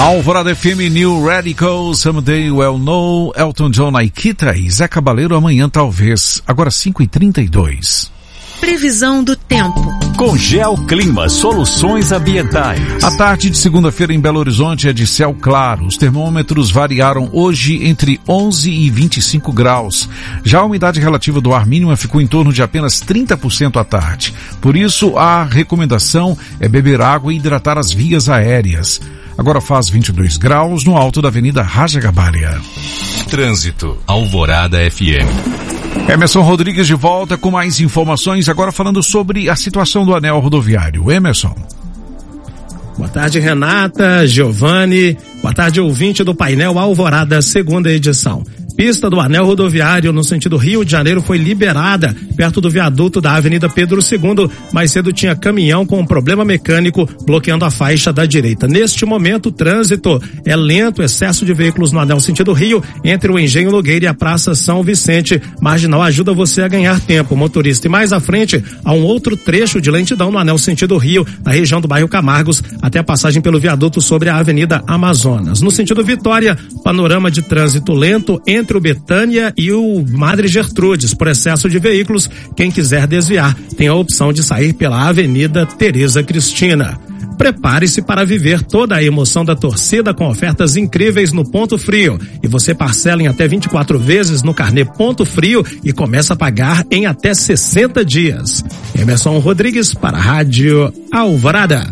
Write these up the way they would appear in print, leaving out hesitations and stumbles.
Alvorada FM, New Radical, Someday Well Know, Elton John, Nikita e Zé Cabaleiro, amanhã talvez. Agora 5h32. Previsão do tempo. Com Geoclima Soluções Ambientais. A tarde de segunda-feira em Belo Horizonte é de céu claro. Os termômetros variaram hoje entre 11 e 25 graus. Já a umidade relativa do ar mínima ficou em torno de apenas 30% à tarde. Por isso, a recomendação é beber água e hidratar as vias aéreas. Agora faz 22 graus no alto da Avenida Raja Gabalia. Trânsito, Alvorada FM. Emerson Rodrigues de volta com mais informações, agora falando sobre a situação do anel rodoviário. Emerson. Boa tarde, Renata, Giovanni. Boa tarde, ouvinte do painel Alvorada, segunda edição. Pista do anel rodoviário no sentido Rio de Janeiro foi liberada perto do viaduto da Avenida Pedro II. Mais cedo tinha caminhão com um problema mecânico bloqueando a faixa da direita. Neste momento, o trânsito é lento, excesso de veículos no anel sentido Rio entre o Engenho Nogueira e a Praça São Vicente. Marginal ajuda você a ganhar tempo, motorista. E mais à frente, há um outro trecho de lentidão no anel sentido Rio, na região do bairro Camargos, até a passagem pelo viaduto sobre a Avenida Amazonas. No sentido Vitória, panorama de trânsito lento entre o Betânia e o Madre Gertrudes, por excesso de veículos. Quem quiser desviar tem a opção de sair pela Avenida Tereza Cristina. Prepare-se para viver toda a emoção da torcida com ofertas incríveis no Ponto Frio. E você parcela em até 24 vezes no carnê Ponto Frio e começa a pagar em até 60 dias. Emerson Rodrigues para a Rádio Alvorada.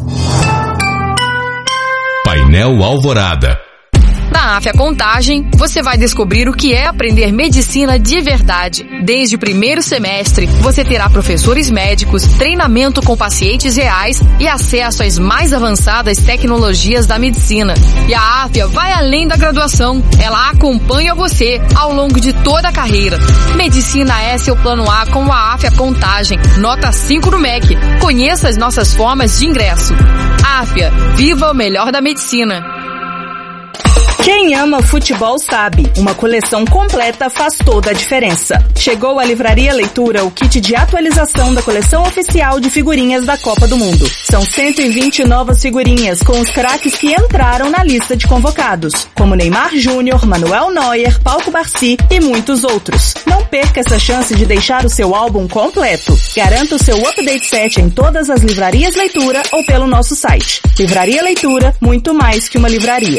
Painel Alvorada. Na Afya Contagem, você vai descobrir o que é aprender medicina de verdade. Desde o primeiro semestre, você terá professores médicos, treinamento com pacientes reais e acesso às mais avançadas tecnologias da medicina. E a Afya vai além da graduação. Ela acompanha você ao longo de toda a carreira. Medicina é seu plano A com a Afya Contagem. Nota 5 no MEC. Conheça as nossas formas de ingresso. Afya, viva o melhor da medicina. Quem ama futebol sabe, uma coleção completa faz toda a diferença. Chegou à Livraria Leitura o kit de atualização da coleção oficial de figurinhas da Copa do Mundo. São 120 novas figurinhas com os craques que entraram na lista de convocados, como Neymar Júnior, Manuel Neuer, Paulo Barsi e muitos outros. Não perca essa chance de deixar o seu álbum completo. Garanta o seu update set em todas as livrarias Leitura ou pelo nosso site. Livraria Leitura, muito mais que uma livraria.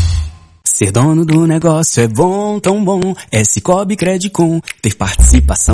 Ser dono do negócio é bom, tão bom. É Cicobi Credicom. Ter participação